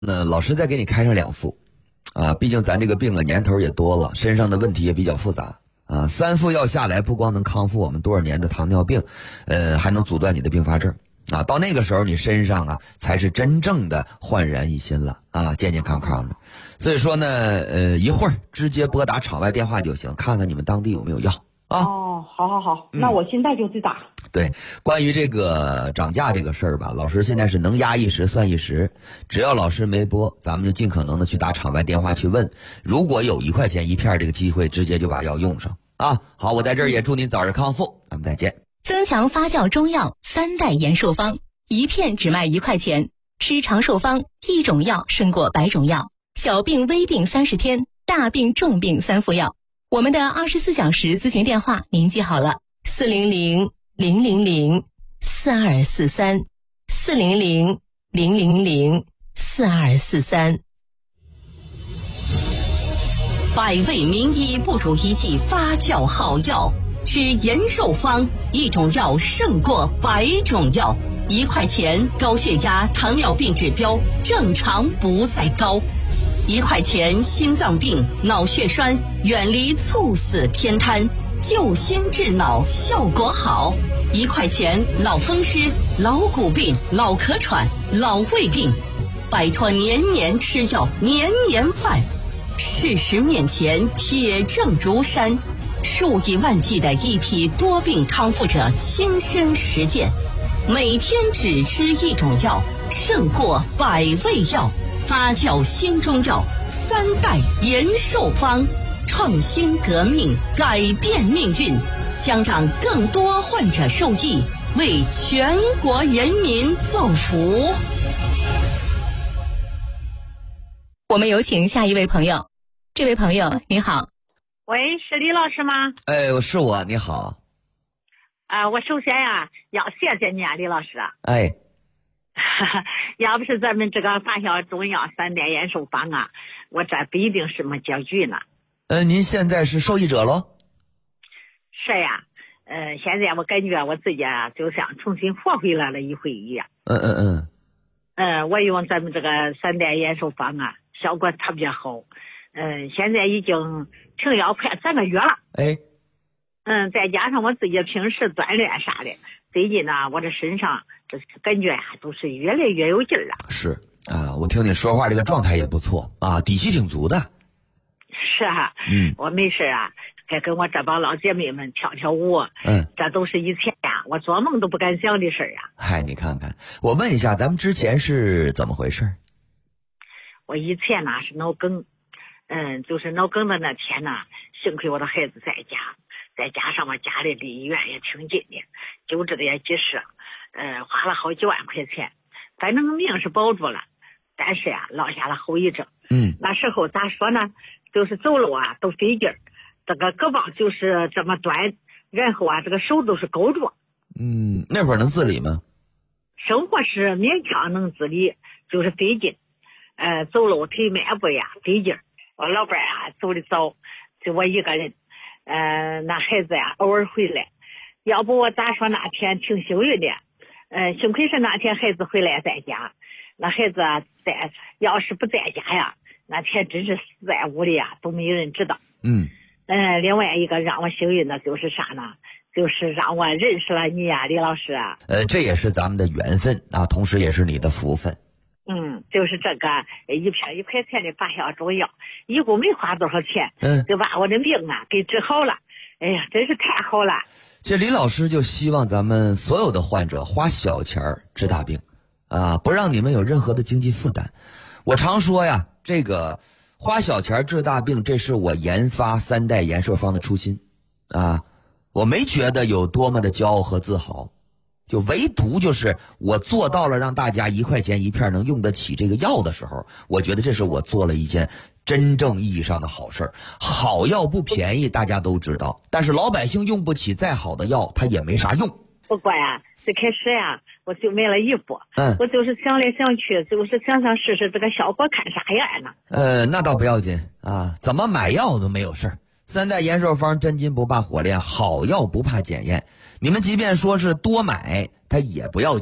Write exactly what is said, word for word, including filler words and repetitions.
那老师再给你开上两副，啊，毕竟咱这个病啊年头也多了，身上的问题也比较复杂啊。三副药下来，不光能康复我们多少年的糖尿病，呃，还能阻断你的并发症啊。到那个时候，你身上啊才是真正的焕然一新了啊，健健康康的。所以说呢，呃，一会儿直接拨打场外电话就行，看看你们当地有没有药啊。 哦，好好好，嗯、那我现在就去打。 对，关于这个涨价这个事儿吧，老师现在是能压一时算一时，只要老师没播，咱们就尽可能的去打场外电话去问，如果有一块钱一片这个机会，直接就把药用上啊。好，我在这儿也祝您早日康复，咱们再见。 增强发酵中药三代延寿方，一片只卖一块钱，吃长寿方，一种药胜过百种药，小病微病三十天，大病重病三副药。我们的二十四小时咨询电话您记好了，四零零零零零四二四三，四零零零零零四二四三。 百味名医不如一剂发酵好药，吃延寿方，一种药胜过百种药，一块钱高血压、糖尿病指标正常不再高。一块钱心脏病、脑血栓，远离猝死偏瘫，救心治脑效果好。一块钱脑风湿、老骨病、脑咳喘、老胃病，摆脱年年吃药、年年犯。事实面前铁证如山，数以万计的一体多病康复者亲身实践，每天只吃一种药，胜过百味药。发酵新中药三代延寿方，创新革命，改变命运，将让更多患者受益，为全国人民造福。 我们有请下一位朋友。这位朋友你好。 喂，是李老师吗？ 哎，是我，你好。 啊、呃，我首先呀、啊、要谢谢你啊，李老师。 哎。 要不是咱们这个发酵中药三代延寿方啊，我这不一定什么结局呢。 呃，您现在是受益者喽？ 是呀，呃，现在我感觉我自己啊，就像重新活回来了一回一样。 嗯嗯嗯。 呃，我用咱们这个三代延寿方啊，效果特别好。嗯、呃，现在已经停药快三个月了。 哎。 嗯，再加上我自己平时锻炼啥的，最近呢，我这身上这感觉呀、啊，都是越来越有劲儿了。 是啊，我听你说话这个状态也不错啊，底气挺足的。 是啊， 嗯， 我没事啊，还跟我这帮老姐妹们跳跳舞。 嗯， 这都是以前呀、啊，我做梦都不敢想的事儿呀。 嗨，你看看，我问一下，咱们之前是怎么回事？ 我以前呢是脑梗，嗯，就是脑梗的那天呢，幸亏我的孩子在家。再加上我家里离医院也挺近的，救治的也及时，呃，花了好几万块钱，反正命是保住了，但是呀、啊，落下了后遗症。 嗯， 那时候咋说呢？就是走路啊都费劲儿，这个胳膊就是这么端，然后啊这个手都是勾着。 嗯，那会儿能自理吗？ 生活是勉强能自理，就是费劲，呃，走路腿迈步呀费劲儿。我老伴啊走的早，就我一个人。呃，那孩子呀，偶尔回来，要不我咋说那天挺幸运的。呃，幸亏是那天孩子回来在家，那孩子啊在，要是不在家呀，那天真是死在屋里呀，都没有人知道。 嗯。 呃，另外一个让我幸运的就是啥呢？就是让我认识了你呀，李老师啊。 呃，这也是咱们的缘分啊，同时也是你的福分。 嗯，就是这个一片一块钱的发酵中药，一共没花多少钱， 嗯， 就把我的病啊给治好了。哎呀，真是太好了！ 其实李老师就希望咱们所有的患者花小钱治大病，啊，不让你们有任何的经济负担。我常说呀，这个花小钱治大病，这是我研发三代延寿方的初心，啊，我没觉得有多么的骄傲和自豪。就唯独就是我做到了让大家一块钱一片能用得起这个药的时候，我觉得这是我做了一件真正意义上的好事儿。好药不便宜，大家都知道，但是老百姓用不起再好的药，它也没啥用。 不过呀，最开始呀，我就买了一副， 嗯， 我就是想来想去，就是想想试试这个效果看啥样呢。 呃，那倒不要紧啊，怎么买药都没有事儿。三代延寿方真金不怕火炼，好药不怕检验。你们即便说是多买，它也不要紧。